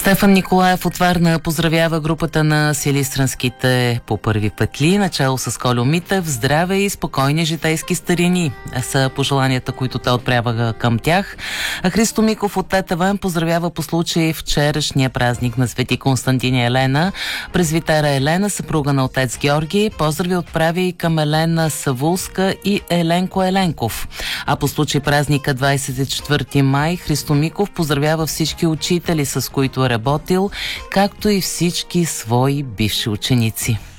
Стефан Николаев от Варна поздравява групата на силистранските по първи петли, начало с Кольо Митев. Здраве и спокойни житейски старини са пожеланията, които те отправяха към тях. А Христо Миков от Тетевен поздравява по случай вчерашния празник на Свети Константин и Елена. Презвитера Елена, съпруга на отец Георги. Поздрави отправи и към Елена Савулска и Еленко Еленков. А по случай празника 24 май Христо Миков поздравява всички учители, с които е работил, както и всички свои бивши ученици.